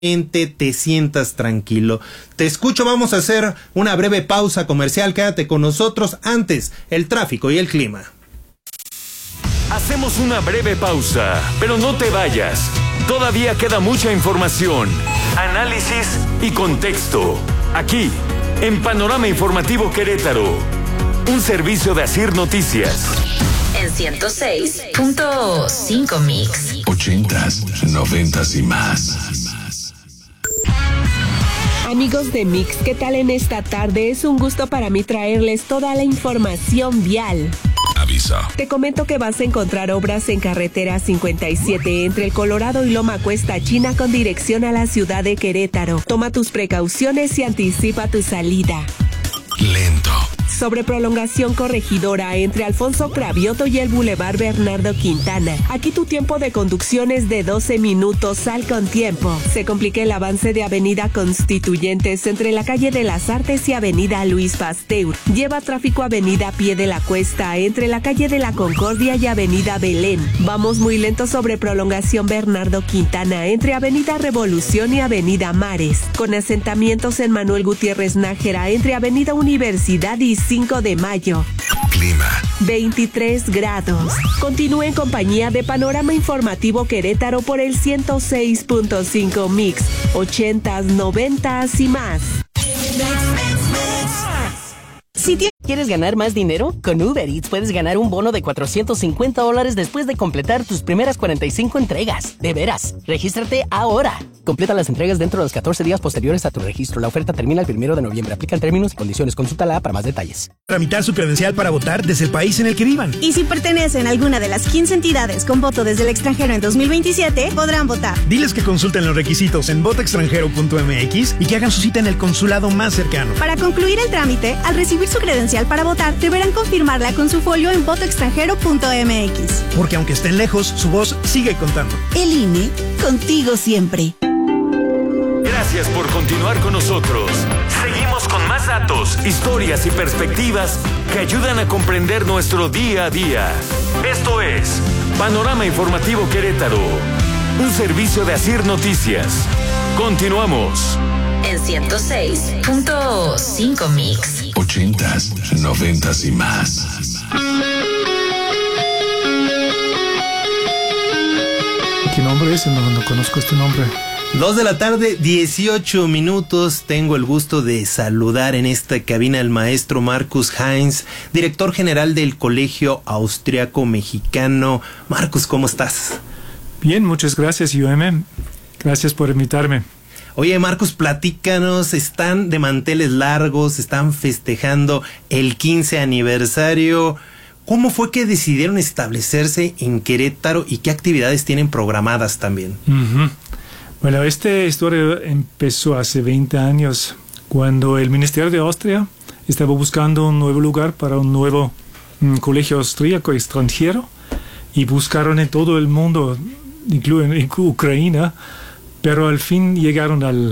te sientas tranquilo. Te escucho, vamos a hacer una breve pausa comercial, quédate con nosotros. Antes, el tráfico y el clima. Hacemos una breve pausa, pero no te vayas. Todavía queda mucha información, análisis y contexto. Aquí, en Panorama Informativo Querétaro, un servicio de Asir Noticias. En 106.5 Mix. 80s, 90s y más. Amigos de Mix, ¿qué tal en esta tarde? Es un gusto para mí traerles toda la información vial. Aviso. Te comento que vas a encontrar obras en carretera 57 entre el Colorado y Loma Cuesta China con dirección a la ciudad de Querétaro. Toma tus precauciones y anticipa tu salida. Lento. Sobre prolongación corregidora entre Alfonso Cravioto y el Boulevard Bernardo Quintana. Aquí tu tiempo de conducción es de 12 minutos, sal con tiempo. Se complica el avance de Avenida Constituyentes entre la calle de las Artes y Avenida Luis Pasteur. Lleva tráfico Avenida Pie de la Cuesta entre la calle de la Concordia y Avenida Belén. Vamos muy lento sobre prolongación Bernardo Quintana entre Avenida Revolución y Avenida Mares. Con asentamientos en Manuel Gutiérrez Nájera entre Avenida Universidad y 5 de mayo. Clima. 23 grados. Continúa en compañía de Panorama Informativo Querétaro por el 106.5 Mix. 80s, 90s y más. Si ¿quieres ganar más dinero? Con Uber Eats puedes ganar un bono de $450 después de completar tus primeras 45 entregas. De veras, regístrate ahora. Completa las entregas dentro de los 14 días posteriores a tu registro. La oferta termina el 1 de noviembre. Aplican términos y condiciones. Consulta la app para más detalles. Tramitar su credencial para votar desde el país en el que vivan. Y si pertenecen a alguna de las 15 entidades con voto desde el extranjero en 2027, podrán votar. Diles que consulten los requisitos en votoextranjero.mx y que hagan su cita en el consulado más cercano. Para concluir el trámite, al recibir su credencial para votar, deberán confirmarla con su folio en votoextranjero.mx. Porque aunque estén lejos, su voz sigue contando. El INE, contigo siempre. Gracias por continuar con nosotros. Seguimos con más datos, historias y perspectivas que ayudan a comprender nuestro día a día. Esto es Panorama Informativo Querétaro, un servicio de Asir Noticias. Continuamos. En 106.5 Mix. 80s, 90s y más. ¿Qué nombre es? No conozco este nombre. 2 de la tarde, 18 minutos. Tengo el gusto de saludar en esta cabina al maestro Marcus Heinz, director general del Colegio Austriaco Mexicano. Marcus, ¿cómo estás? Bien, muchas gracias, UM. Gracias por invitarme. Oye, Marcus, platícanos, están de manteles largos, están festejando el 15 aniversario. ¿Cómo fue que decidieron establecerse en Querétaro y qué actividades tienen programadas también? Bueno, esta historia empezó hace 20 años, cuando el Ministerio de Austria estaba buscando un nuevo lugar para un nuevo colegio austríaco extranjero y buscaron en todo el mundo, incluido en Ucrania, pero al fin llegaron a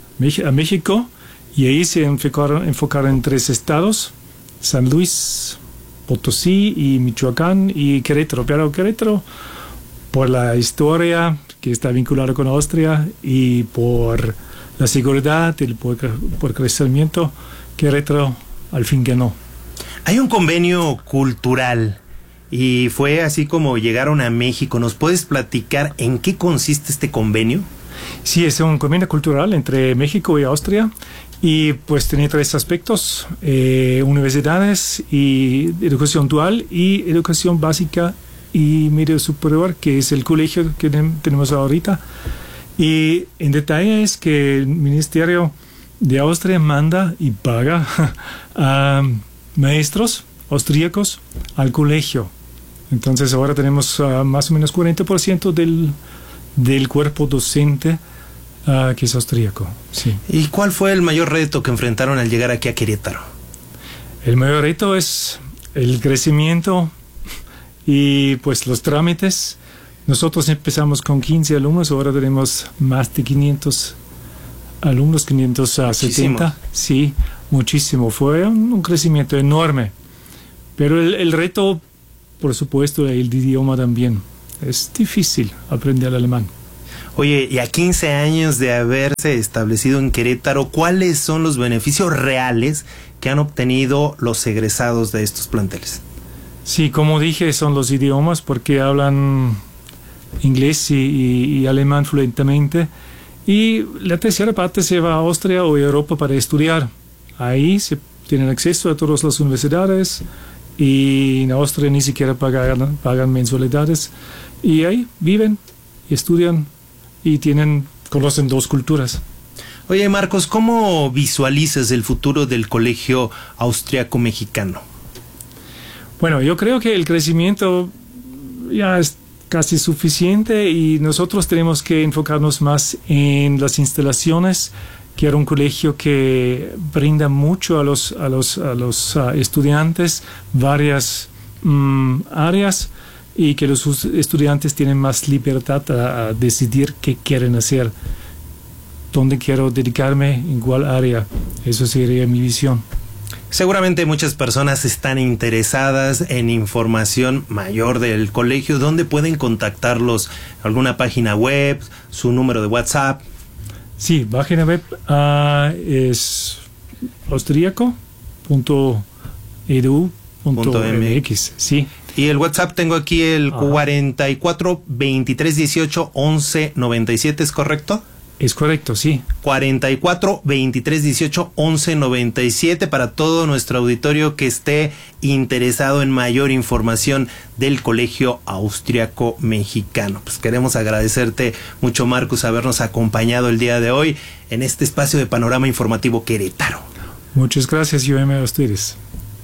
México y ahí se enfocaron en 3 estados, San Luis Potosí y Michoacán y Querétaro. Pero Querétaro, por la historia que está vinculada con Austria y por la seguridad y por crecimiento, Querétaro al fin ganó. Hay un convenio cultural y fue así como llegaron a México. ¿Nos puedes platicar en qué consiste este convenio? Sí, es un convenio cultural entre México y Austria y pues tiene 3 aspectos, universidades y educación dual y educación básica y medio superior, que es el colegio que tenemos ahorita. Y en detalle es que el Ministerio de Austria manda y paga a maestros austríacos al colegio. Entonces ahora tenemos más o menos 40% del cuerpo docente que es austríaco. Sí. ¿Y cuál fue el mayor reto que enfrentaron al llegar aquí a Querétaro? El mayor reto es el crecimiento y pues los trámites. Nosotros empezamos con 15 alumnos, ahora tenemos más de 500 alumnos, 570. Sí, muchísimo. Fue un crecimiento enorme. Pero el reto, por supuesto, el idioma también. Es difícil aprender alemán. Oye, y a 15 años de haberse establecido en Querétaro, ¿cuáles son los beneficios reales que han obtenido los egresados de estos planteles? Sí, como dije, son los idiomas, porque hablan inglés y alemán fluentemente. Y la tercera parte se va a Austria o Europa para estudiar. Ahí se tienen acceso a todas las universidades y en Austria ni siquiera pagan mensualidades. Y ahí viven y estudian y conocen dos culturas. Oye, Marcos, ¿cómo visualizas el futuro del colegio austriaco mexicano? Bueno, yo creo que el crecimiento ya es casi suficiente y nosotros tenemos que enfocarnos más en las instalaciones. Quiero un colegio que brinda mucho a los estudiantes, varias áreas, y que los estudiantes tienen más libertad a decidir qué quieren hacer, dónde quiero dedicarme, en cuál área. Eso sería mi visión. Seguramente muchas personas están interesadas en información mayor del colegio. ¿Dónde pueden contactarlos? ¿Alguna página web? ¿Su número de WhatsApp? Sí, página web es austriaco.edu.mx. Sí. Y el WhatsApp tengo aquí el 44 23 18 11 97, ¿es correcto? Es correcto, sí. 44 23 18 11 97 para todo nuestro auditorio que esté interesado en mayor información del Colegio Austriaco Mexicano. Pues queremos agradecerte mucho, Marcos, habernos acompañado el día de hoy en este espacio de Panorama Informativo Querétaro. Muchas gracias, UM, a ustedes.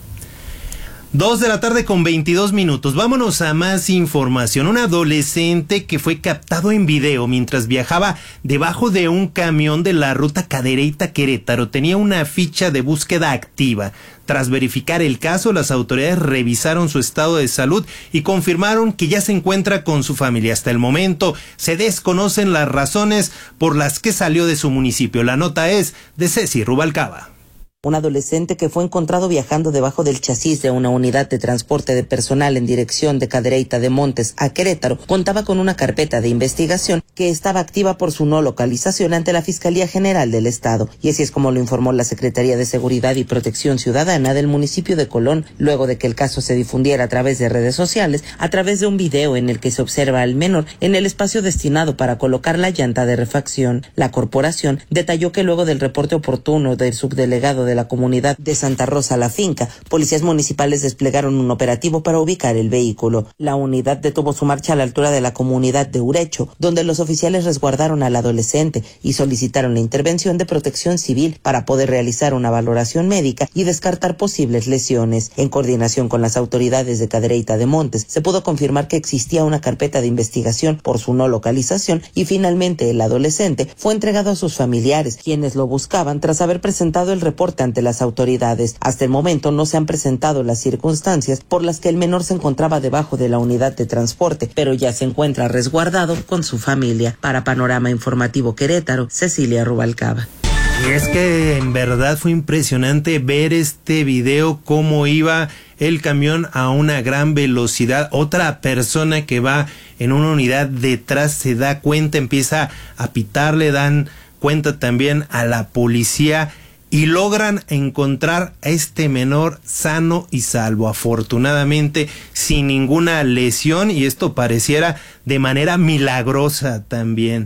2:22 p.m. Vámonos a más información. Un adolescente que fue captado en video mientras viajaba debajo de un camión de la ruta Cadereyta-Querétaro tenía una ficha de búsqueda activa. Tras verificar el caso, las autoridades revisaron su estado de salud y confirmaron que ya se encuentra con su familia. Hasta el momento se desconocen las razones por las que salió de su municipio. La nota es de Ceci Rubalcaba. Un adolescente que fue encontrado viajando debajo del chasis de una unidad de transporte de personal en dirección de Cadereyta de Montes a Querétaro contaba con una carpeta de investigación que estaba activa por su no localización ante la Fiscalía General del Estado. Y así es como lo informó la Secretaría de Seguridad y Protección Ciudadana del municipio de Colón, luego de que el caso se difundiera a través de redes sociales, a través de un video en el que se observa al menor en el espacio destinado para colocar la llanta de refacción. La corporación detalló que luego del reporte oportuno del subdelegado de la comunidad de Santa Rosa La Finca, policías municipales desplegaron un operativo para ubicar el vehículo. La unidad detuvo su marcha a la altura de la comunidad de Urecho, donde los oficiales resguardaron al adolescente y solicitaron la intervención de Protección Civil para poder realizar una valoración médica y descartar posibles lesiones. En coordinación con las autoridades de Cadereyta de Montes, se pudo confirmar que existía una carpeta de investigación por su no localización y finalmente el adolescente fue entregado a sus familiares, quienes lo buscaban tras haber presentado el reporte ante las autoridades. Hasta el momento no se han presentado las circunstancias por las que el menor se encontraba debajo de la unidad de transporte, pero ya se encuentra resguardado con su familia. Para Panorama Informativo Querétaro, Cecilia Rubalcaba. Y es que en verdad fue impresionante ver este video, cómo iba el camión a una gran velocidad. Otra persona que va en una unidad detrás se da cuenta, empieza a pitarle, dan cuenta también a la policía y logran encontrar a este menor sano y salvo, afortunadamente sin ninguna lesión, y esto pareciera de manera milagrosa también.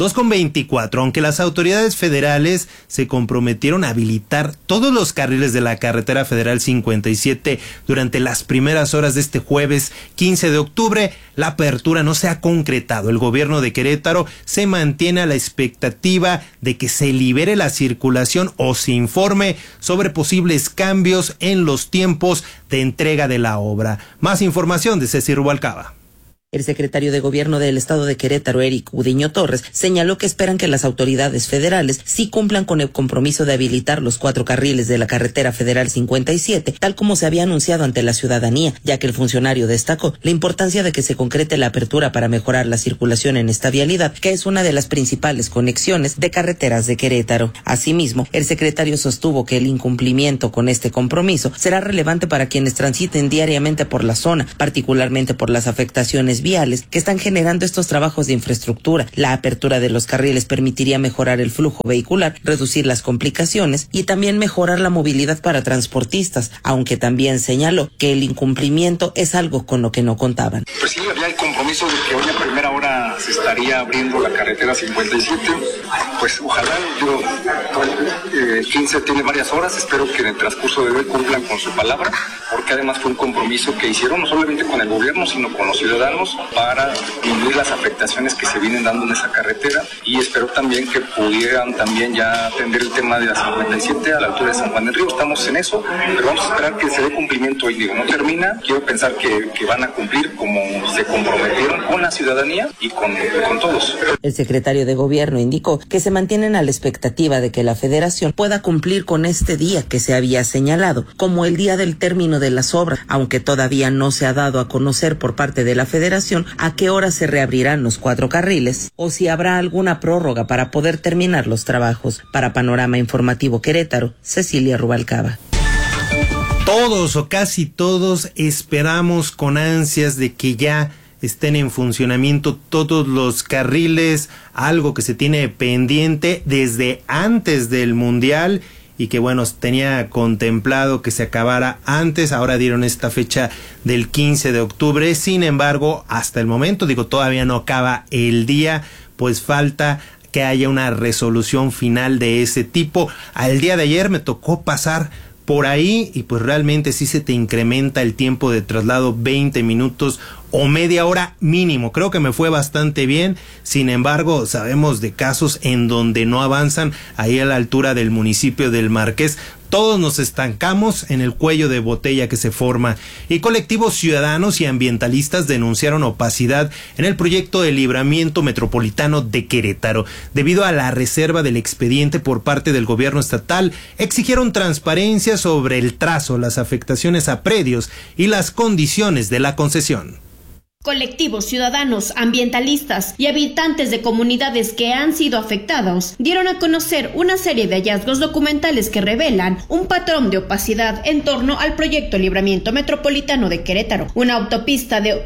2:24, aunque las autoridades federales se comprometieron a habilitar todos los carriles de la carretera federal 57 durante las primeras horas de este jueves 15 de octubre, la apertura no se ha concretado. El gobierno de Querétaro se mantiene a la expectativa de que se libere la circulación o se informe sobre posibles cambios en los tiempos de entrega de la obra. Más información de Ceci Rubalcaba. El secretario de Gobierno del Estado de Querétaro, Eric Udiño Torres, señaló que esperan que las autoridades federales sí cumplan con el compromiso de habilitar los 4 carriles de la carretera federal 57, tal como se había anunciado ante la ciudadanía, ya que el funcionario destacó la importancia de que se concrete la apertura para mejorar la circulación en esta vialidad, que es una de las principales conexiones de carreteras de Querétaro. Asimismo, el secretario sostuvo que el incumplimiento con este compromiso será relevante para quienes transiten diariamente por la zona, particularmente por las afectaciones accidentes viales que están generando estos trabajos de infraestructura. La apertura de los carriles permitiría mejorar el flujo vehicular, reducir las complicaciones y también mejorar la movilidad para transportistas, aunque también señaló que el incumplimiento es algo con lo que no contaban. Pues sí, había el compromiso de que hoy a primera hora se estaría abriendo la carretera 57, pues ojalá, el 15 tiene varias horas, espero que en el transcurso de hoy cumplan con su palabra, porque además fue un compromiso que hicieron no solamente con el gobierno, sino con los ciudadanos para disminuir las afectaciones que se vienen dando en esa carretera, y espero también que pudieran también ya atender el tema de la 57 a la altura de San Juan del Río. Estamos en eso, pero vamos a esperar que se dé cumplimiento hoy. No termina, quiero pensar que van a cumplir como se comprometieron con la ciudadanía y con todos. El secretario de Gobierno indicó que se mantienen a la expectativa de que la Federación pueda cumplir con este día que se había señalado como el día del término de las obras, aunque todavía no se ha dado a conocer por parte de la Federación a qué hora se reabrirán los 4 carriles o si habrá alguna prórroga para poder terminar los trabajos. Para Panorama Informativo Querétaro, Cecilia Rubalcaba. Todos o casi todos esperamos con ansias de que ya estén en funcionamiento todos los carriles, algo que se tiene pendiente desde antes del Mundial y que bueno, tenía contemplado que se acabara antes. Ahora dieron esta fecha del 15 de octubre, sin embargo, hasta el momento, todavía no acaba el día, pues falta que haya una resolución final de ese tipo. Al día de ayer me tocó pasar por ahí y pues realmente sí se te incrementa el tiempo de traslado 20 minutos o media hora mínimo. Creo que me fue bastante bien. Sin embargo, sabemos de casos en donde no avanzan. Ahí a la altura del municipio del Marqués, todos nos estancamos en el cuello de botella que se forma. Y colectivos ciudadanos y ambientalistas denunciaron opacidad en el proyecto de libramiento metropolitano de Querétaro. Debido a la reserva del expediente por parte del gobierno estatal, exigieron transparencia sobre el trazo, las afectaciones a predios y las condiciones de la concesión. Colectivos ciudadanos, ambientalistas y habitantes de comunidades que han sido afectados dieron a conocer una serie de hallazgos documentales que revelan un patrón de opacidad en torno al proyecto Libramiento Metropolitano de Querétaro, una autopista de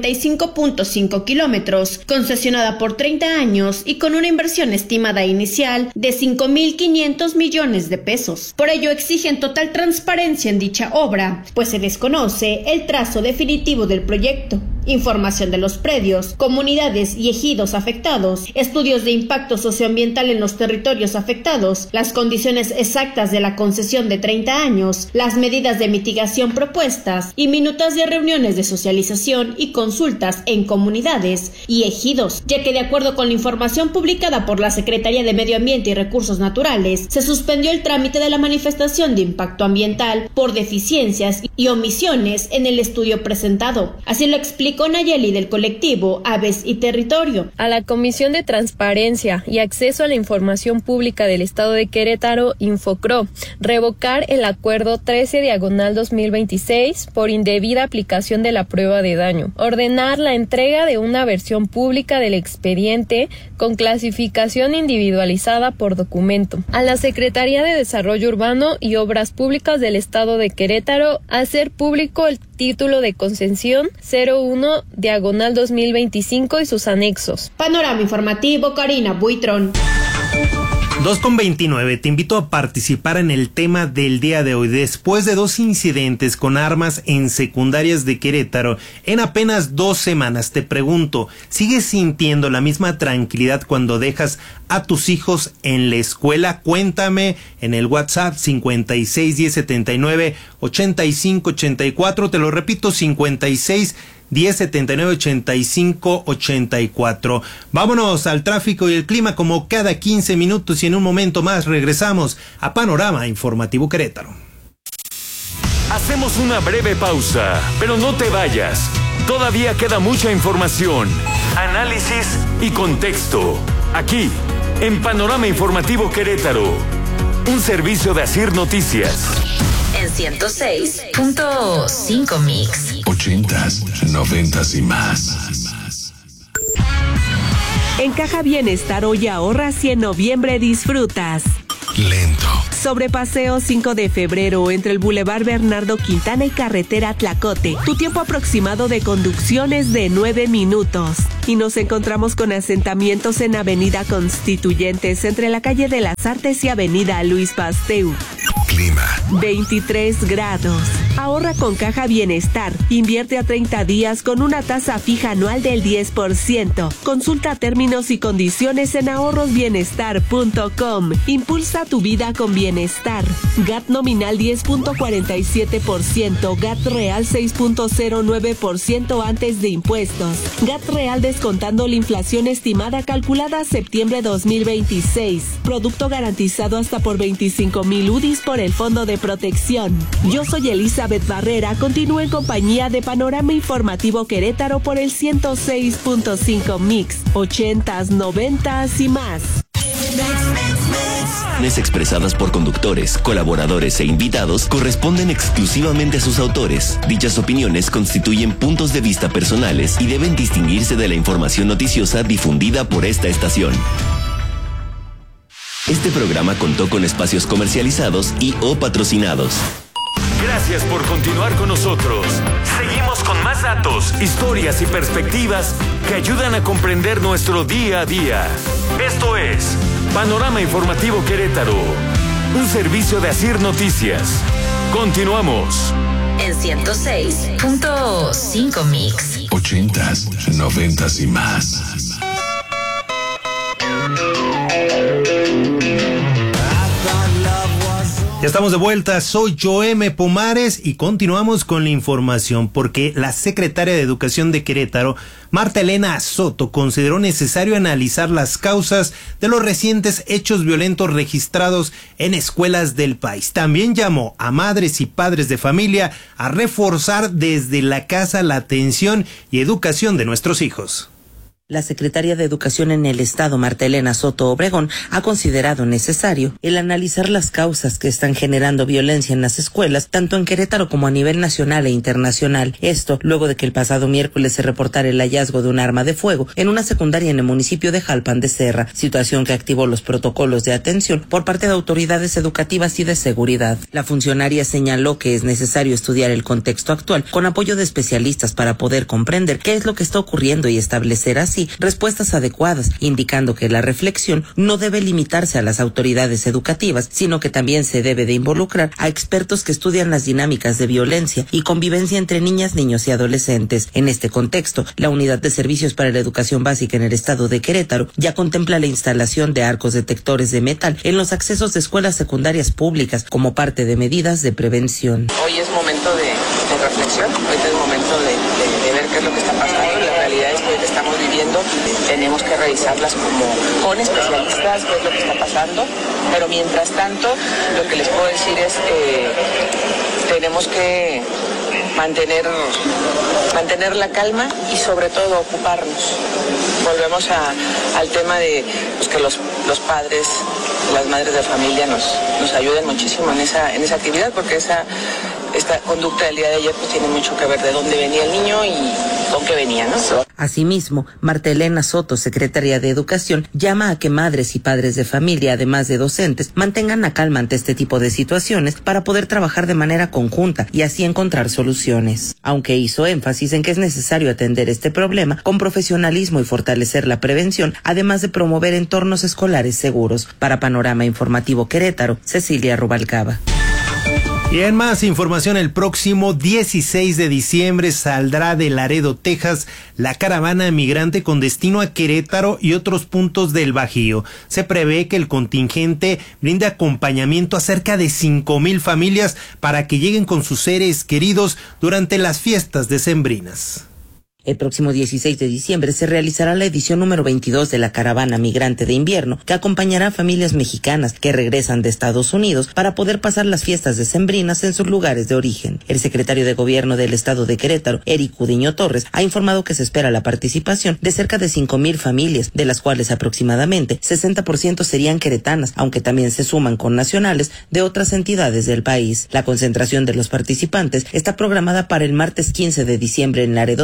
95.5 kilómetros, concesionada por 30 años y con una inversión estimada inicial de 5.500 millones de pesos. Por ello exigen total transparencia en dicha obra, pues se desconoce el trazo definitivo del proyecto, información de los predios, comunidades y ejidos afectados, estudios de impacto socioambiental en los territorios afectados, las condiciones exactas de la concesión de 30 años, las medidas de mitigación propuestas y minutas de reuniones de socialización y consultas en comunidades y ejidos, ya que de acuerdo con la información publicada por la Secretaría de Medio Ambiente y Recursos Naturales, se suspendió el trámite de la manifestación de impacto ambiental por deficiencias y omisiones en el estudio presentado. Así lo explicó Nayeli del colectivo Aves y Territorio. A la Comisión de Transparencia y Acceso a la Información Pública del Estado de Querétaro, Infocro, revocar el acuerdo 13/2026 por indebida aplicación de la prueba de daño, ordenar la entrega de una versión pública del expediente con clasificación individualizada por documento. A la Secretaría de Desarrollo Urbano y Obras Públicas del Estado de Querétaro, hacer público el título de concesión 01/2025 y sus anexos. Panorama Informativo, Karina Buitrón. 2:29. Te invito a participar en el tema del día de hoy. Después de 2 incidentes con armas en secundarias de Querétaro en apenas 2 semanas, te pregunto, ¿sigues sintiendo la misma tranquilidad cuando dejas a tus hijos en la escuela? Cuéntame en el WhatsApp 56 10 79 85 84. Te lo repito, 56 10 79 85 84. Vámonos al tráfico y el clima como cada 15 minutos y en un momento más regresamos a Panorama Informativo Querétaro. Hacemos una breve pausa, pero no te vayas. Todavía queda mucha información, análisis y contexto. Aquí, en Panorama Informativo Querétaro, un servicio de Asir Noticias. En 106.5 Mix. 80s, 90s y más. En Caja Bienestar hoy ahorras y en noviembre disfrutas. Lento. Sobre Paseo 5 de febrero, entre el Boulevard Bernardo Quintana y Carretera Tlacote. Tu tiempo aproximado de conducción es de 9 minutos. Y nos encontramos con asentamientos en Avenida Constituyentes, entre la calle de las Artes y Avenida Luis Pasteur. Clima. 23 grados. Ahorra con Caja Bienestar. Invierte a 30 días con una tasa fija anual del 10%. Consulta términos y condiciones en ahorrosbienestar.com. Impulsa tu vida con bienestar. GAT nominal 10.47%. GAT real 6.09% antes de impuestos. GAT real descontando la inflación estimada calculada a septiembre 2026. Producto garantizado hasta por 25,000 UDIs por el Fondo de Protección. Yo soy Elizabeth Barrera. Continúo en compañía de Panorama Informativo Querétaro por el 106.5 Mix. 80s, 90s y más. Expresadas por conductores, colaboradores e invitados corresponden exclusivamente a sus autores. Dichas opiniones constituyen puntos de vista personales y deben distinguirse de la información noticiosa difundida por esta estación. Este programa contó con espacios comercializados y o patrocinados. Gracias por continuar con nosotros. Seguimos con más datos, historias y perspectivas que ayudan a comprender nuestro día a día. Esto es Panorama Informativo Querétaro, un servicio de Asir Noticias. Continuamos. En 106.5 Mix. 80s, 90s y más. Ya estamos de vuelta, soy Joeme Pomares y continuamos con la información porque la secretaria de Educación de Querétaro, Marta Elena Soto, consideró necesario analizar las causas de los recientes hechos violentos registrados en escuelas del país. También llamó a madres y padres de familia a reforzar desde la casa la atención y educación de nuestros hijos. La secretaria de Educación en el Estado, Marta Elena Soto Obregón, ha considerado necesario el analizar las causas que están generando violencia en las escuelas, tanto en Querétaro como a nivel nacional e internacional. Esto, luego de que el pasado miércoles se reportara el hallazgo de un arma de fuego en una secundaria en el municipio de Jalpan de Serra, situación que activó los protocolos de atención por parte de autoridades educativas y de seguridad. La funcionaria señaló que es necesario estudiar el contexto actual con apoyo de especialistas para poder comprender qué es lo que está ocurriendo y establecer así respuestas adecuadas, indicando que la reflexión no debe limitarse a las autoridades educativas, sino que también se debe de involucrar a expertos que estudian las dinámicas de violencia y convivencia entre niñas, niños y adolescentes. En este contexto, la Unidad de Servicios para la Educación Básica en el Estado de Querétaro ya contempla la instalación de arcos detectores de metal en los accesos de escuelas secundarias públicas como parte de medidas de prevención. Hoy es momento de reflexión, hoy es momento de ver qué es lo que está pasando. La realidad es que hoy que estamos viviendo tenemos que revisarlas con especialistas, qué es lo que está pasando, pero mientras tanto lo que les puedo decir es que tenemos que mantener la calma y sobre todo ocuparnos. Volvemos al tema de que los padres, las madres de familia nos ayuden muchísimo en esa actividad, porque esta conducta del día de ayer pues tiene mucho que ver de dónde venía el niño y con qué venía, ¿no? Asimismo, Marta Elena Soto, secretaria de Educación, llama a que madres y padres de familia, además de docentes, mantengan la calma ante este tipo de situaciones para poder trabajar de manera conjunta y así encontrar soluciones. Aunque hizo énfasis en que es necesario atender este problema con profesionalismo y fortalecer la prevención, además de promover entornos escolares seguros. Para Panorama Informativo Querétaro, Cecilia Rubalcaba. Y en más información, el próximo 16 de diciembre saldrá de Laredo, Texas, la caravana migrante con destino a Querétaro y otros puntos del Bajío. Se prevé que el contingente brinde acompañamiento a cerca de 5,000 familias para que lleguen con sus seres queridos durante las fiestas decembrinas. El próximo 16 de diciembre se realizará la edición número 22 de la Caravana Migrante de Invierno, que acompañará a familias mexicanas que regresan de Estados Unidos para poder pasar las fiestas decembrinas en sus lugares de origen. El secretario de Gobierno del Estado de Querétaro, Eric Udiño Torres, ha informado que se espera la participación de cerca de 5,000 familias, de las cuales aproximadamente 60% serían queretanas, aunque también se suman con nacionales de otras entidades del país. La concentración de los participantes está programada para el martes 15 de diciembre en Laredo, Texas,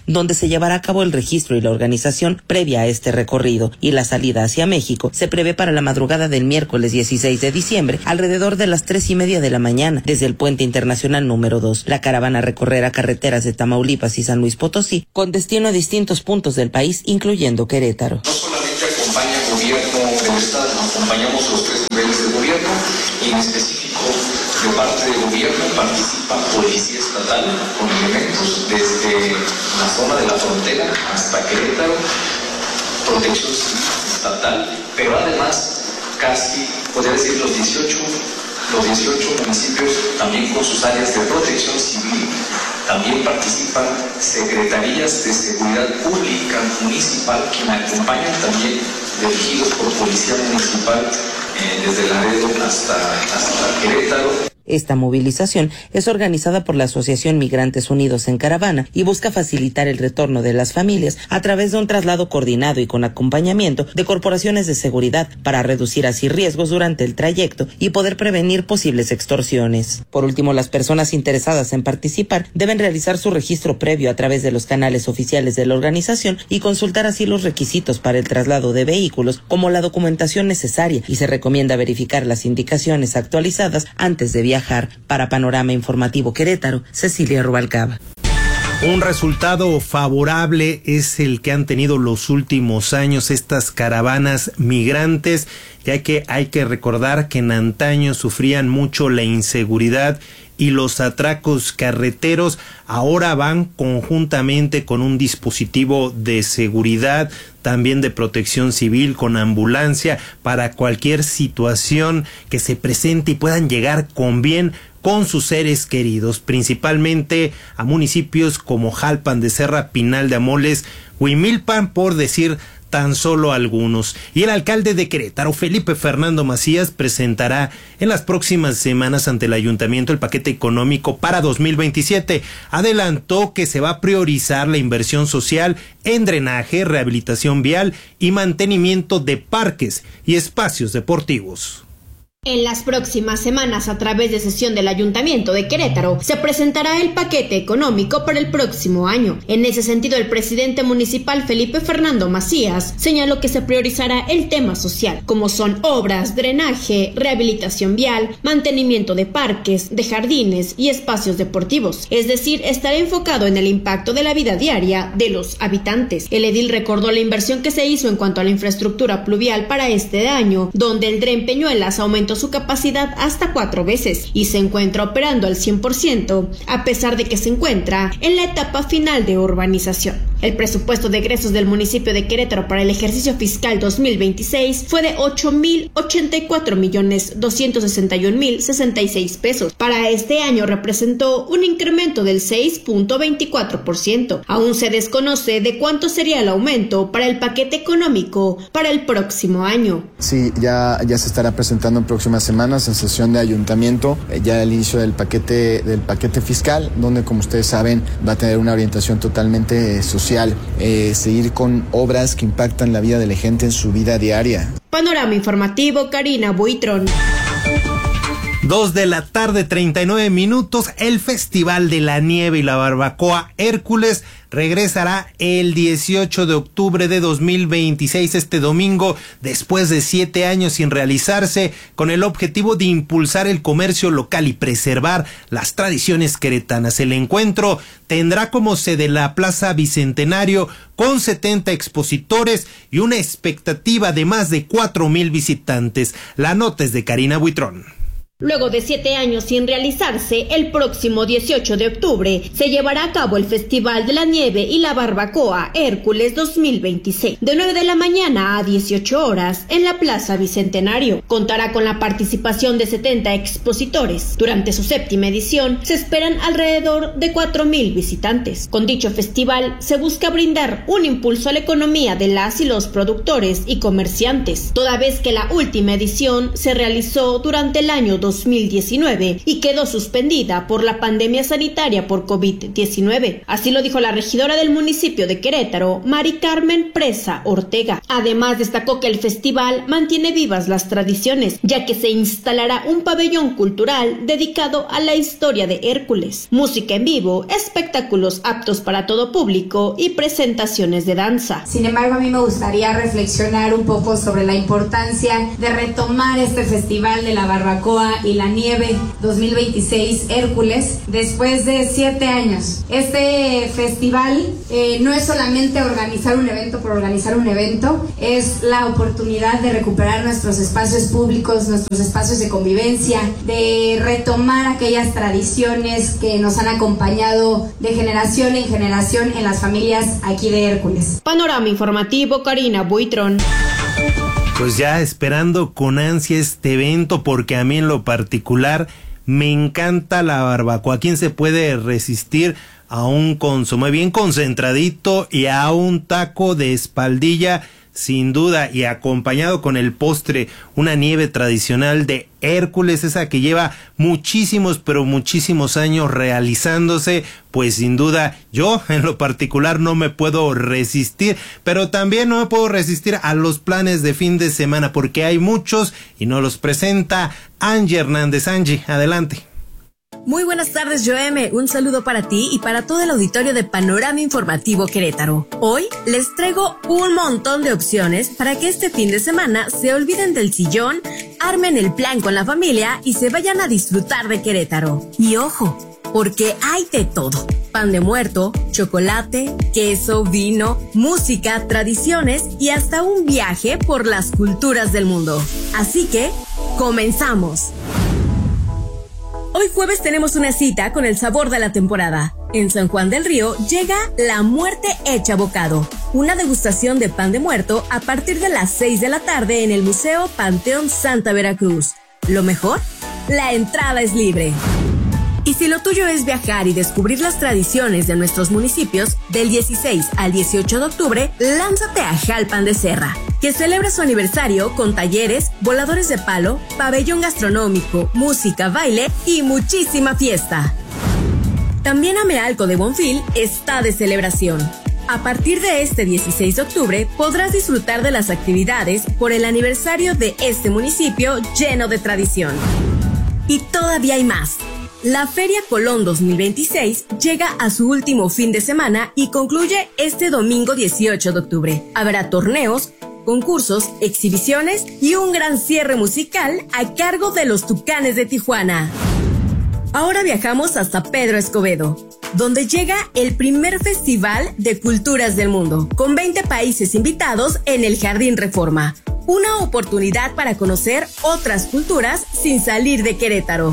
donde se llevará a cabo el registro y la organización previa a este recorrido, y la salida hacia México se prevé para la madrugada del miércoles 16 de diciembre, alrededor de las 3:30 de la mañana, desde el Puente Internacional número 2. La caravana recorrerá carreteras de Tamaulipas y San Luis Potosí, con destino a distintos puntos del país, incluyendo Querétaro. No solamente acompaña el gobierno del Estado, acompañamos los 3 niveles de gobierno, y en específico de parte del gobierno participa Policía Estatal con elementos desde la zona de la frontera hasta Querétaro, Protección Civil Estatal, pero además casi, podría decir, los 18 municipios también con sus áreas de protección civil. También participan secretarías de seguridad pública municipal, quien acompañan también dirigidos por Policía Municipal desde Laredo hasta Querétaro. Esta movilización es organizada por la Asociación Migrantes Unidos en Caravana y busca facilitar el retorno de las familias a través de un traslado coordinado y con acompañamiento de corporaciones de seguridad para reducir así riesgos durante el trayecto y poder prevenir posibles extorsiones. Por último, las personas interesadas en participar deben realizar su registro previo a través de los canales oficiales de la organización y consultar así los requisitos para el traslado de vehículos, como la documentación necesaria, y se recomienda verificar las indicaciones actualizadas antes de viajar. Para Panorama Informativo Querétaro, Cecilia Rubalcaba. Un resultado favorable es el que han tenido los últimos años estas caravanas migrantes, ya que hay que recordar que en antaño sufrían mucho la inseguridad y los atracos carreteros. Ahora van conjuntamente con un dispositivo de seguridad, también de protección civil, con ambulancia, para cualquier situación que se presente y puedan llegar con bien con sus seres queridos, principalmente a municipios como Jalpan de Serra, Pinal de Amoles, Huimilpan, por decir tan solo algunos. Y el alcalde de Querétaro, Felipe Fernando Macías, presentará en las próximas semanas ante el ayuntamiento el paquete económico para 2027. Adelantó que se va a priorizar la inversión social en drenaje, rehabilitación vial y mantenimiento de parques y espacios deportivos. En las próximas semanas, a través de sesión del Ayuntamiento de Querétaro, se presentará el paquete económico para el próximo año. En ese sentido, el presidente municipal Felipe Fernando Macías señaló que se priorizará el tema social, como son obras, drenaje, rehabilitación vial, mantenimiento de parques, de jardines y espacios deportivos. Es decir, estará enfocado en el impacto de la vida diaria de los habitantes. El edil recordó la inversión que se hizo en cuanto a la infraestructura pluvial para este año, donde el Dren Peñuelas aumentó su capacidad hasta 4 veces y se encuentra operando al 100%, a pesar de que se encuentra en la etapa final de urbanización. El presupuesto de egresos del municipio de Querétaro para el ejercicio fiscal 2026 fue de 8,084,261,066 pesos. Para este año representó un incremento del 6,24%. Aún se desconoce de cuánto sería el aumento para el paquete económico para el próximo año. Sí, ya se estará presentando en próximas semanas en sesión de ayuntamiento, ya el inicio del paquete fiscal, donde, como ustedes saben, va a tener una orientación totalmente social, seguir con obras que impactan la vida de la gente en su vida diaria. Panorama Informativo, Karina Buitrón. 2:39 p.m. El Festival de la Nieve y la Barbacoa Hércules regresará el 18 de octubre de 2026, este domingo, después de 7 años sin realizarse, con el objetivo de impulsar el comercio local y preservar las tradiciones queretanas. El encuentro tendrá como sede la Plaza Bicentenario, con 70 expositores y una expectativa de más de 4,000 visitantes. La nota es de Karina Buitrón. Luego de 7 años sin realizarse, el próximo 18 de octubre se llevará a cabo el Festival de la Nieve y la Barbacoa Hércules 2026, de 9 de la mañana a 18 horas en la Plaza Bicentenario. Contará con la participación de 70 expositores. Durante su 7ª edición se esperan alrededor de 4,000 visitantes. Con dicho festival se busca brindar un impulso a la economía de las y los productores y comerciantes, toda vez que la última edición se realizó durante el año 2019 y quedó suspendida por la pandemia sanitaria por COVID-19. Así lo dijo la regidora del municipio de Querétaro, Mari Carmen Presa Ortega. Además, destacó que el festival mantiene vivas las tradiciones, ya que se instalará un pabellón cultural dedicado a la historia de Hércules, música en vivo, espectáculos aptos para todo público y presentaciones de danza. Sin embargo, a mí me gustaría reflexionar un poco sobre la importancia de retomar este festival de la barbacoa y la nieve 2026 Hércules después de 7 años. Este festival no es solamente organizar un evento por organizar un evento, es la oportunidad de recuperar nuestros espacios públicos, nuestros espacios de convivencia, de retomar aquellas tradiciones que nos han acompañado de generación en generación en las familias aquí de Hércules. Panorama informativo, Karina Buitrón. Pues ya esperando con ansia este evento, porque a mí en lo particular me encanta la barbacoa. ¿Quién se puede resistir a un consomé bien concentradito y a un taco de espaldilla? Sin duda, y acompañado con el postre, una nieve tradicional de Hércules, esa que lleva muchísimos, pero muchísimos años realizándose, pues sin duda, yo en lo particular no me puedo resistir, pero también no me puedo resistir a los planes de fin de semana, porque hay muchos y nos los presenta Angie Hernández. Angie, adelante. Muy buenas tardes, Joeme. Un saludo para ti y para todo el auditorio de Panorama Informativo Querétaro. Hoy les traigo un montón de opciones para que este fin de semana se olviden del sillón, armen el plan con la familia y se vayan a disfrutar de Querétaro. Y ojo, porque hay de todo. Pan de muerto, chocolate, queso, vino, música, tradiciones y hasta un viaje por las culturas del mundo. Así que, comenzamos. Hoy jueves tenemos una cita con el sabor de la temporada. En San Juan del Río llega La Muerte Hecha Bocado, una degustación de pan de muerto a partir de las 6 de la tarde en el Museo Panteón Santa Veracruz. Lo mejor, la entrada es libre. Y si lo tuyo es viajar y descubrir las tradiciones de nuestros municipios, del 16 al 18 de octubre, lánzate a Jalpan de Serra, que celebra su aniversario con talleres, voladores de palo, pabellón gastronómico, música, baile y muchísima fiesta. También Amealco de Bonfil está de celebración. A partir de este 16 de octubre podrás disfrutar de las actividades por el aniversario de este municipio lleno de tradición. Y todavía hay más. La Feria Colón 2026 llega a su último fin de semana y concluye este domingo 18 de octubre. Habrá torneos, concursos, exhibiciones y un gran cierre musical a cargo de los Tucanes de Tijuana. Ahora viajamos hasta Pedro Escobedo, donde llega el primer Festival de Culturas del Mundo, con 20 países invitados en el Jardín Reforma. Una oportunidad para conocer otras culturas sin salir de Querétaro.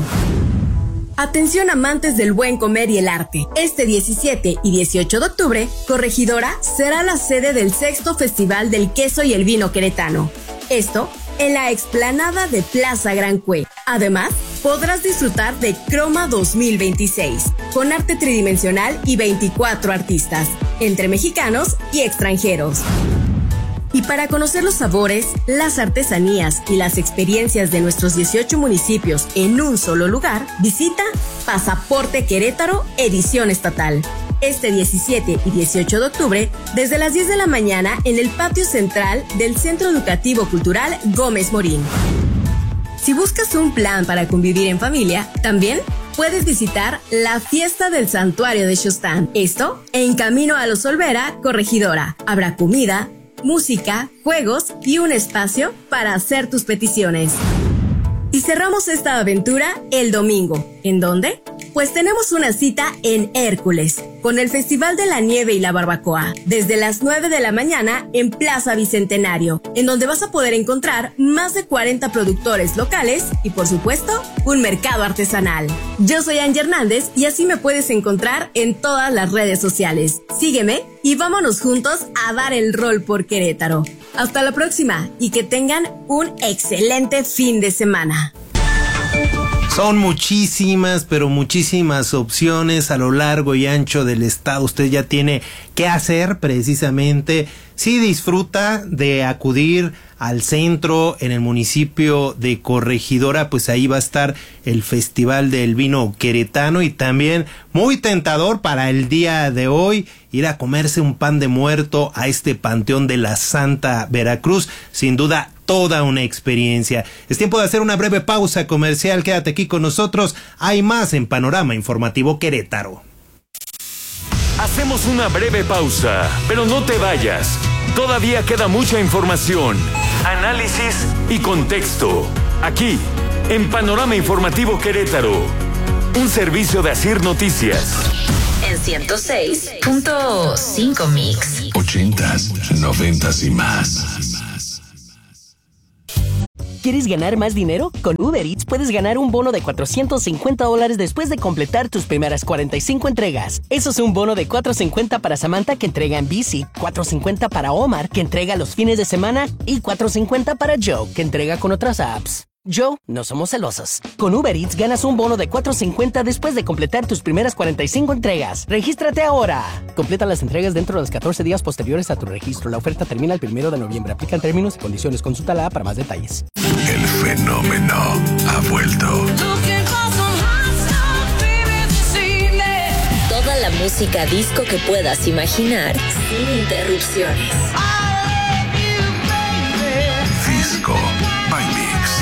Atención amantes del buen comer y el arte. Este 17 y 18 de octubre, Corregidora será la sede del 6º Festival del Queso y el Vino Queretano. Esto en la explanada de Plaza Gran Cue. Además, podrás disfrutar de Croma 2026, con arte tridimensional y 24 artistas, entre mexicanos y extranjeros. Y para conocer los sabores, las artesanías y las experiencias de nuestros 18 municipios en un solo lugar, visita Pasaporte Querétaro Edición Estatal. Este 17 y 18 de octubre, desde las 10 de la mañana en el patio central del Centro Educativo Cultural Gómez Morín. Si buscas un plan para convivir en familia, también puedes visitar la fiesta del Santuario de Xostán. Esto en Camino a Los Olvera, Corregidora. Habrá comida, música, juegos y un espacio para hacer tus peticiones. Y cerramos esta aventura el domingo. ¿En dónde? Pues tenemos una cita en Hércules, con el Festival de la Nieve y la Barbacoa, desde las 9 de la mañana en Plaza Bicentenario, en donde vas a poder encontrar más de 40 productores locales y, por supuesto, un mercado artesanal. Yo soy Angie Hernández y así me puedes encontrar en todas las redes sociales. Sígueme y vámonos juntos a dar el rol por Querétaro. Hasta la próxima y que tengan un excelente fin de semana. Son muchísimas, pero muchísimas opciones a lo largo y ancho del estado. Usted ya tiene que hacer precisamente si disfruta de acudir al centro, en el municipio de Corregidora, pues ahí va a estar el Festival del Vino Queretano, y también muy tentador para el día de hoy ir a comerse un pan de muerto a este Panteón de la Santa Veracruz. Sin duda, toda una experiencia. Es tiempo de hacer una breve pausa comercial. Quédate aquí con nosotros. Hay más en Panorama Informativo Querétaro. Hacemos una breve pausa, pero no te vayas. Todavía queda mucha información, análisis y contexto. Aquí, en Panorama Informativo Querétaro. Un servicio de Asir Noticias. En 106.5 Mix. 80s, 90s y más. ¿Quieres ganar más dinero? Con Uber Eats puedes ganar un bono de $450 después de completar tus primeras 45 entregas. Eso es un bono de $450 para Samantha, que entrega en bici, $450 para Omar, que entrega los fines de semana, y $450 para Joe, que entrega con otras apps. Joe, no somos celosos. Con Uber Eats ganas un bono de $450 después de completar tus primeras 45 entregas. ¡Regístrate ahora! Completa las entregas dentro de los 14 días posteriores a tu registro. La oferta termina el 1 de noviembre. Aplican términos y condiciones. Consúltala para más detalles. El fenómeno ha vuelto. Toda la música disco que puedas imaginar sin interrupciones. Disco by Mix.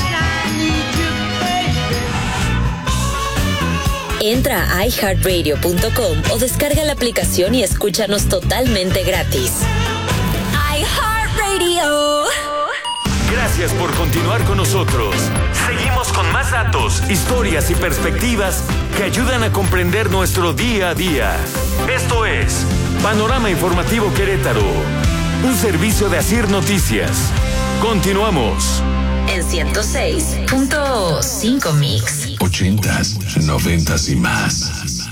Entra a iHeartRadio.com o descarga la aplicación y escúchanos totalmente gratis. iHeartRadio. Gracias por continuar con nosotros. Seguimos con más datos, historias y perspectivas que ayudan a comprender nuestro día a día. Esto es Panorama Informativo Querétaro, un servicio de Asir Noticias. Continuamos. En 106.5 Mix. 80s, 90s y más.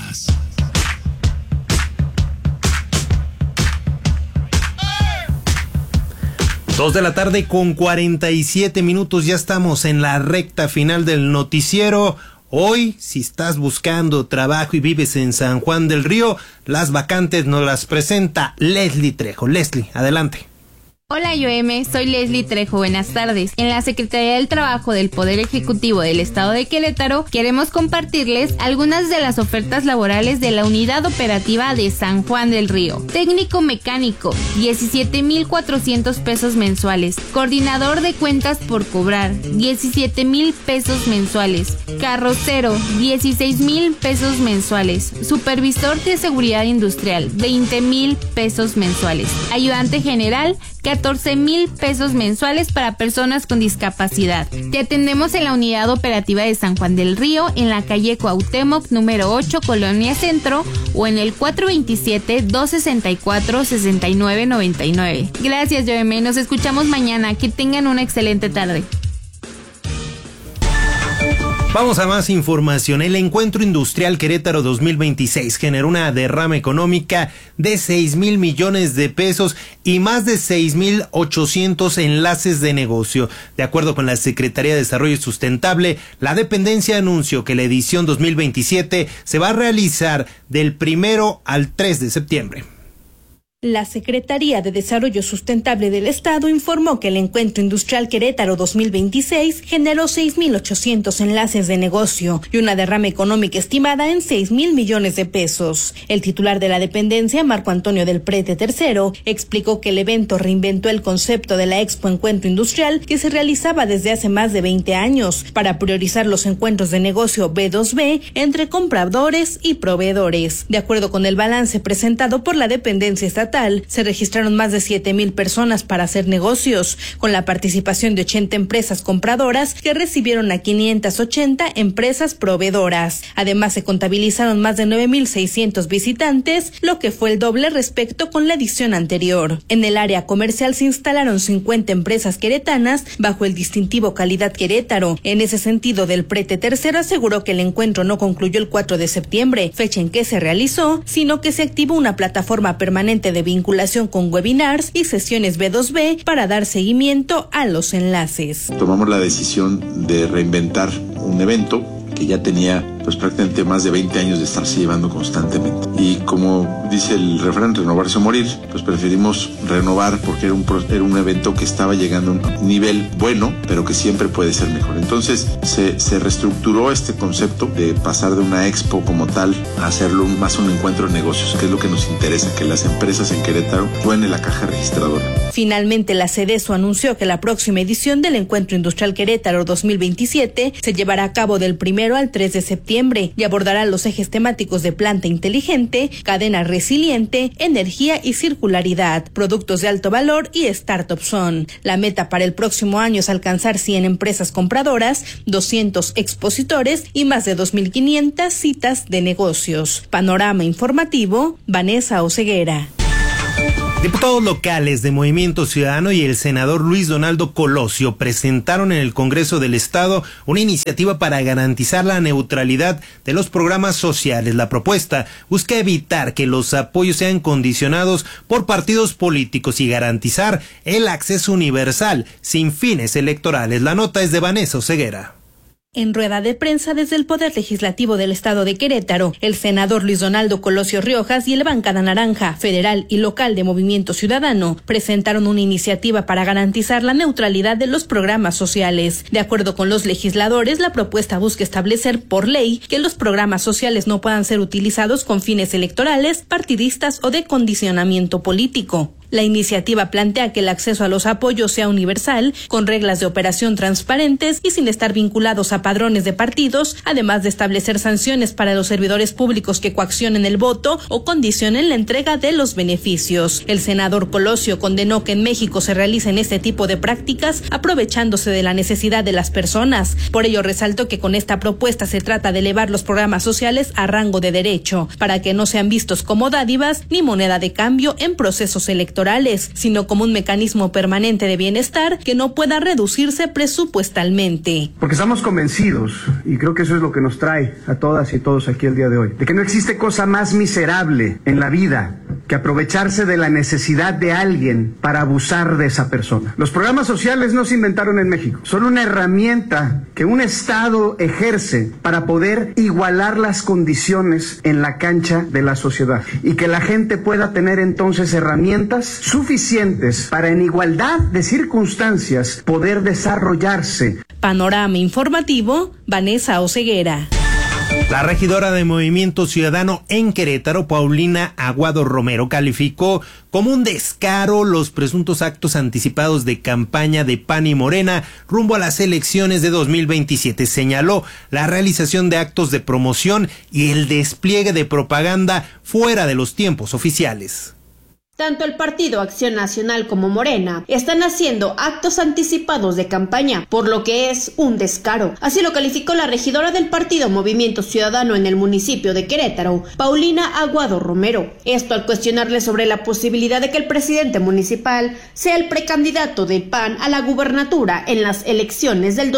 Dos de la tarde con 47 minutos, ya estamos en la recta final del noticiero. Hoy, si estás buscando trabajo y vives en San Juan del Río, las vacantes nos las presenta Leslie Trejo. Leslie, adelante. Hola Joeme, soy Leslie Trejo, buenas tardes. En la Secretaría del Trabajo del Poder Ejecutivo del Estado de Querétaro queremos compartirles algunas de las ofertas laborales de la Unidad Operativa de San Juan del Río. Técnico mecánico, 17,400 pesos mensuales. Coordinador de cuentas por cobrar, 17,000 pesos mensuales. Carrocero, 16,000 pesos mensuales. Supervisor de seguridad industrial, 20,000 pesos mensuales. Ayudante general, 14,000 pesos mensuales para personas con discapacidad. Te atendemos en la Unidad Operativa de San Juan del Río, en la calle Cuauhtémoc, número 8, Colonia Centro, o en el 427-264-6999. Gracias, Joeme. Nos escuchamos mañana. Que tengan una excelente tarde. Vamos a más información. El Encuentro Industrial Querétaro 2026 generó una derrama económica de 6,000 millones de pesos y más de 6,800 enlaces de negocio. De acuerdo con la Secretaría de Desarrollo Sustentable, la dependencia anunció que la edición 2027 se va a realizar del 1 al 3 de septiembre. La Secretaría de Desarrollo Sustentable del Estado informó que el Encuentro Industrial Querétaro 2026 generó 6,800 enlaces de negocio y una derrama económica estimada en 6,000 millones de pesos. El titular de la dependencia, Marco Antonio del Prete III, explicó que el evento reinventó el concepto de la Expo Encuentro Industrial que se realizaba desde hace más de 20 años para priorizar los encuentros de negocio B2B entre compradores y proveedores. De acuerdo con el balance presentado por la dependencia estatal, se registraron más de 7,000 personas para hacer negocios, con la participación de 80 empresas compradoras que recibieron a 580 empresas proveedoras. Además, se contabilizaron más de 9,600 visitantes, lo que fue el doble respecto con la edición anterior. En el área comercial se instalaron 50 empresas queretanas bajo el distintivo Calidad Querétaro. En ese sentido, del Prete III aseguró que el encuentro no concluyó el 4 de septiembre, fecha en que se realizó, sino que se activó una plataforma permanente de vinculación con webinars y sesiones B2B para dar seguimiento a los enlaces. Tomamos la decisión de reinventar un evento que ya tenía pues prácticamente más de 20 años de estarse llevando constantemente. Y como dice el refrán, renovarse o morir, pues preferimos renovar porque era un evento que estaba llegando a un nivel bueno, pero que siempre puede ser mejor. Entonces se reestructuró este concepto de pasar de una expo como tal a hacerlo más un encuentro de negocios, que es lo que nos interesa, que las empresas en Querétaro suene la caja registradora. Finalmente, la Sedeso anunció que la próxima edición del Encuentro Industrial Querétaro 2027 se llevará a cabo del 1 al 3 de septiembre y abordará los ejes temáticos de planta inteligente, cadena resiliente, energía y circularidad, productos de alto valor y Startup Zone. La meta para el próximo año es alcanzar 100 empresas compradoras, 200 expositores y más de 2.500 citas de negocios. Panorama informativo, Vanessa Oseguera. Diputados locales de Movimiento Ciudadano y el senador Luis Donaldo Colosio presentaron en el Congreso del Estado una iniciativa para garantizar la neutralidad de los programas sociales. La propuesta busca evitar que los apoyos sean condicionados por partidos políticos y garantizar el acceso universal sin fines electorales. La nota es de Vanessa Oseguera. En rueda de prensa desde el Poder Legislativo del Estado de Querétaro, el senador Luis Donaldo Colosio Riojas y el bancada naranja, federal y local de Movimiento Ciudadano presentaron una iniciativa para garantizar la neutralidad de los programas sociales. De acuerdo con los legisladores, la propuesta busca establecer por ley que los programas sociales no puedan ser utilizados con fines electorales, partidistas o de condicionamiento político. La iniciativa plantea que el acceso a los apoyos sea universal, con reglas de operación transparentes y sin estar vinculados a padrones de partidos, además de establecer sanciones para los servidores públicos que coaccionen el voto o condicionen la entrega de los beneficios. El senador Colosio condenó que en México se realicen este tipo de prácticas aprovechándose de la necesidad de las personas. Por ello resaltó que con esta propuesta se trata de elevar los programas sociales a rango de derecho, para que no sean vistos como dádivas ni moneda de cambio en procesos electorales, sino como un mecanismo permanente de bienestar que no pueda reducirse presupuestalmente. Porque estamos convencidos, y creo que eso es lo que nos trae a todas y todos aquí el día de hoy, de que no existe cosa más miserable en la vida que aprovecharse de la necesidad de alguien para abusar de esa persona. Los programas sociales no se inventaron en México, son una herramienta que un Estado ejerce para poder igualar las condiciones en la cancha de la sociedad y que la gente pueda tener entonces herramientas suficientes para en igualdad de circunstancias poder desarrollarse. Panorama informativo, Vanessa Oseguera. La regidora de Movimiento Ciudadano en Querétaro, Paulina Aguado Romero, calificó como un descaro los presuntos actos anticipados de campaña de PAN y Morena rumbo a las elecciones de 2027. Señaló la realización de actos de promoción y el despliegue de propaganda fuera de los tiempos oficiales. Tanto el Partido Acción Nacional como Morena están haciendo actos anticipados de campaña, por lo que es un descaro. Así lo calificó la regidora del Partido Movimiento Ciudadano en el municipio de Querétaro, Paulina Aguado Romero. Esto al cuestionarle sobre la posibilidad de que el presidente municipal sea el precandidato del PAN a la gubernatura en las elecciones del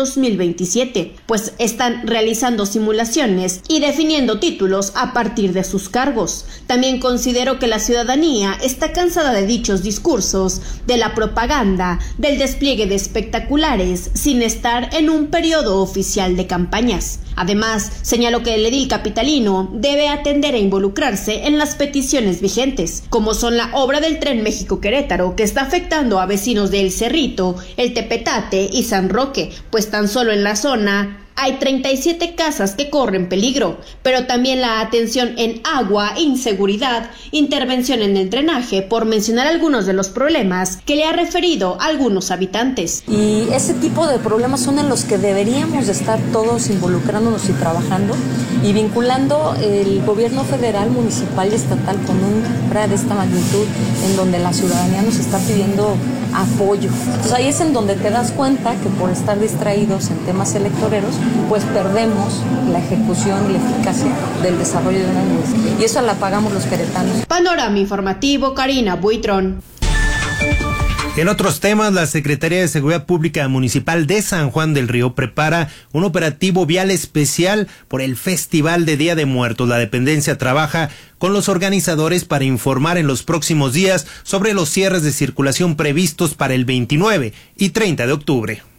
2027, pues están realizando simulaciones y definiendo títulos a partir de sus cargos. También consideró que la ciudadanía está cansada de dichos discursos, de la propaganda, del despliegue de espectaculares, sin estar en un periodo oficial de campañas. Además, señaló que el edil capitalino debe atender a involucrarse en las peticiones vigentes, como son la obra del Tren México-Querétaro, que está afectando a vecinos de El Cerrito, El Tepetate y San Roque, pues tan solo en la zona hay 37 casas que corren peligro, pero también la atención en agua, inseguridad, intervención en el drenaje, por mencionar algunos de los problemas que le ha referido a algunos habitantes. Y ese tipo de problemas son en los que deberíamos de estar todos involucrándonos y trabajando y vinculando el gobierno federal, municipal y estatal con una obra de esta magnitud en donde la ciudadanía nos está pidiendo apoyo. Entonces ahí es en donde te das cuenta que por estar distraídos en temas electoreros, pues perdemos la ejecución y la eficacia del desarrollo de una industria. Y eso la pagamos los queretanos. Panorama informativo, Karina Buitrón. En otros temas, la Secretaría de Seguridad Pública Municipal de San Juan del Río prepara un operativo vial especial por el Festival de Día de Muertos. La dependencia trabaja con los organizadores para informar en los próximos días sobre los cierres de circulación previstos para el 29 y 30 de octubre.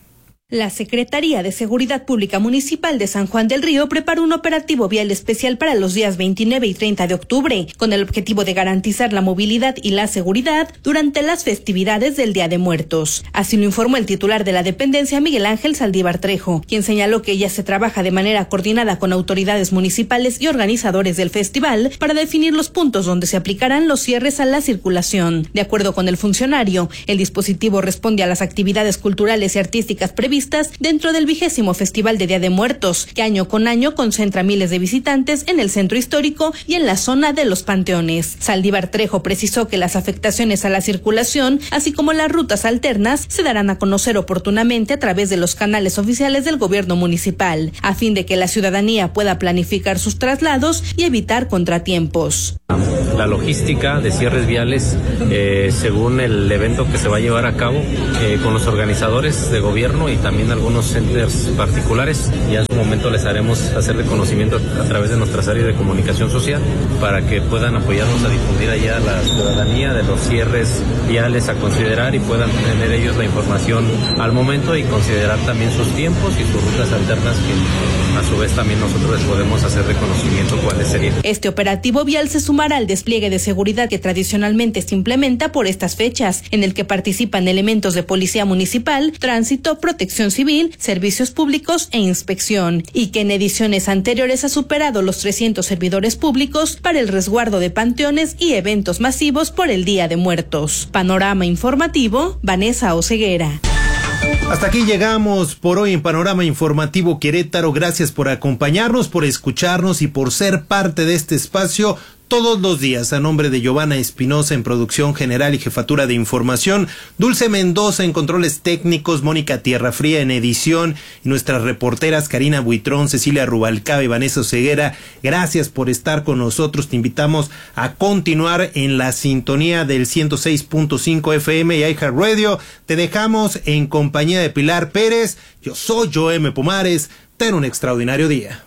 La Secretaría de Seguridad Pública Municipal de San Juan del Río preparó un operativo vial especial para los días 29 y 30 de octubre, con el objetivo de garantizar la movilidad y la seguridad durante las festividades del Día de Muertos. Así lo informó el titular de la dependencia, Miguel Ángel Saldívar Trejo, quien señaló que ya se trabaja de manera coordinada con autoridades municipales y organizadores del festival para definir los puntos donde se aplicarán los cierres a la circulación. De acuerdo con el funcionario, el dispositivo responde a las actividades culturales y artísticas previstas dentro del 20º Festival de Día de Muertos, que año con año concentra miles de visitantes en el centro histórico y en la zona de los panteones. Saldívar Trejo precisó que las afectaciones a la circulación, así como las rutas alternas, se darán a conocer oportunamente a través de los canales oficiales del gobierno municipal, a fin de que la ciudadanía pueda planificar sus traslados y evitar contratiempos. La logística de cierres viales, según el evento que se va a llevar a cabo, con los organizadores de gobierno y también algunos centers particulares. Ya en su momento les haremos hacer reconocimiento a través de nuestras áreas de comunicación social para que puedan apoyarnos a difundir allá a la ciudadanía de los cierres viales a considerar y puedan tener ellos la información al momento y considerar también sus tiempos y sus rutas alternas, que a su vez también nosotros les podemos hacer reconocimiento cuáles serían. Este operativo vial se sumará al despliegue de seguridad que tradicionalmente se implementa por estas fechas, en el que participan elementos de policía municipal, tránsito, protección civil, servicios públicos e inspección, y que en ediciones anteriores ha superado los 300 servidores públicos para el resguardo de panteones y eventos masivos por el Día de Muertos. Panorama informativo, Vanessa Oseguera. Hasta aquí llegamos por hoy en Panorama Informativo Querétaro. Gracias por acompañarnos, por escucharnos y por ser parte de este espacio todos los días. A nombre de Giovanna Espinosa en producción general y jefatura de información, Dulce Mendoza en controles técnicos, Mónica Tierrafría en edición y nuestras reporteras Karina Buitrón, Cecilia Rubalcaba y Vanessa Oseguera, gracias por estar con nosotros. Te invitamos a continuar en la sintonía del 106.5 FM y iHeartRadio. Te dejamos en compañía de Pilar Pérez. Yo soy Joeme Pomares. Ten un extraordinario día.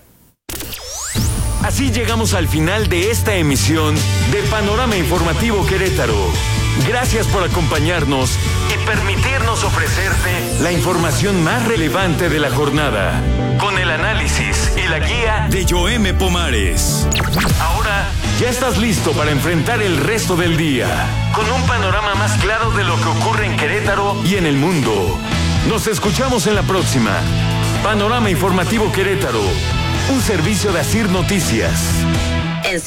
Así llegamos al final de esta emisión de Panorama Informativo Querétaro. Gracias por acompañarnos y permitirnos ofrecerte la información más relevante de la jornada, con el análisis y la guía de Joeme Pomares. Ahora ya estás listo para enfrentar el resto del día, con un panorama más claro de lo que ocurre en Querétaro y en el mundo. Nos escuchamos en la próxima. Panorama Informativo Querétaro, un servicio de Asir Noticias. En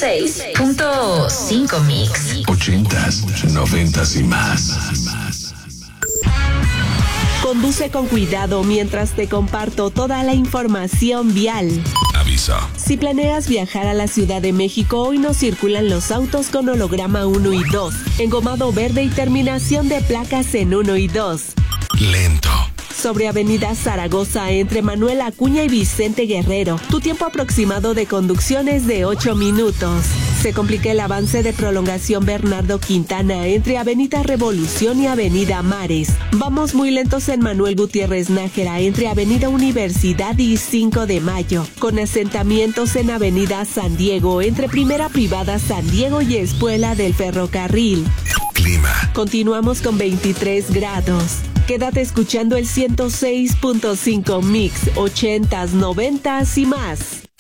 106.5 Mix. 80s, 90s y más. Conduce con cuidado mientras te comparto toda la información vial. Aviso. Si planeas viajar a la Ciudad de México, hoy no circulan los autos con holograma 1 y 2, engomado verde y terminación de placas en 1 y 2. Lento. Sobre Avenida Zaragoza entre Manuel Acuña y Vicente Guerrero. Tu tiempo aproximado de conducción es de 8 minutos. Se complica el avance de prolongación Bernardo Quintana entre Avenida Revolución y Avenida Mares. Vamos muy lentos en Manuel Gutiérrez Nájera entre Avenida Universidad y 5 de Mayo. Con asentamientos en Avenida San Diego entre Primera Privada San Diego y Espuela del Ferrocarril. Clima. Continuamos con 23 grados. Quédate escuchando el 106.5 Mix, 80s, 90s y más.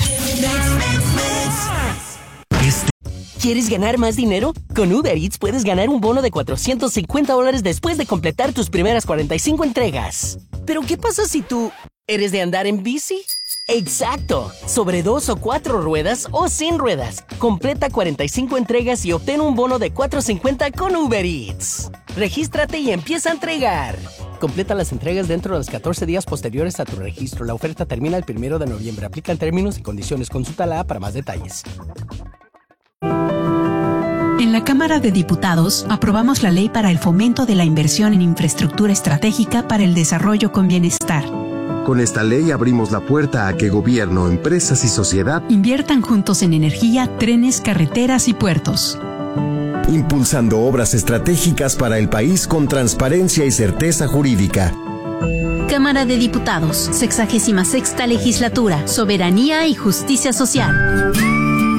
¿Quieres ganar más dinero? Con Uber Eats puedes ganar un bono de $450 después de completar tus primeras 45 entregas. ¿Pero qué pasa si tú eres de andar en bici? ¡Exacto! Sobre 2 o 4 ruedas o sin ruedas. Completa 45 entregas y obtén un bono de $450 con Uber Eats. Regístrate y empieza a entregar. Completa las entregas dentro de los 14 días posteriores a tu registro. La oferta termina el 1 de noviembre. Aplican términos y condiciones. Consulta la app para más detalles. En la Cámara de Diputados aprobamos la Ley para el Fomento de la Inversión en Infraestructura Estratégica para el Desarrollo con Bienestar. Con esta ley abrimos la puerta a que gobierno, empresas y sociedad inviertan juntos en energía, trenes, carreteras y puertos. Impulsando obras estratégicas para el país con transparencia y certeza jurídica. Cámara de Diputados, 66ª Legislatura, Soberanía y Justicia Social.